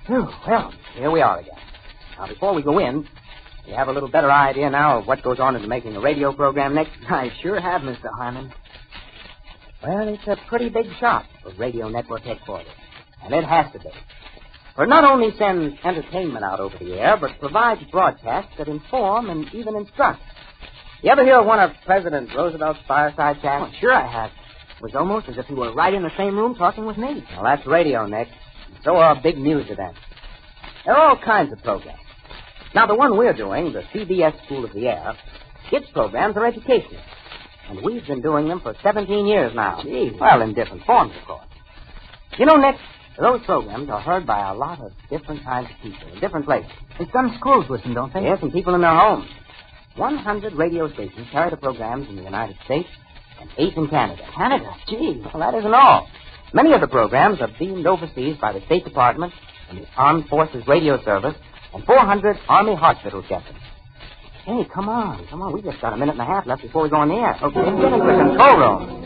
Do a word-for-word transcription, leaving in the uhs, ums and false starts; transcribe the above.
Phew, well, here we are again. Now, before we go in, you have a little better idea now of what goes on into making a radio program next? I sure have, Mister Harmon. Well, it's a pretty big shot for Radio Network headquarters. And it has to be. For it not only sends entertainment out over the air, but provides broadcasts that inform and even instruct. You ever hear of one of President Roosevelt's fireside chats? Oh, sure I have. It was almost as if he were right in the same room talking with me. Well, that's radio, Nick. So are big news events. There are all kinds of programs. Now, the one we're doing, the C B S School of the Air, its programs are educational. And we've been doing them for seventeen years now. Gee. Well, in different forms, of course. You know, Nick, those programs are heard by a lot of different kinds of people in different places. And some schools listen, don't they? Yes, and people in their homes. one hundred radio stations carry the programs in the United States and eight in Canada. Canada? Gee. Well, that isn't all. Many of the programs are beamed overseas by the State Department and the Armed Forces Radio Service and four hundred Army hospitals get them. Hey, come on, come on. We just got a minute and a half left before we go on the air. Okay, get into the control room.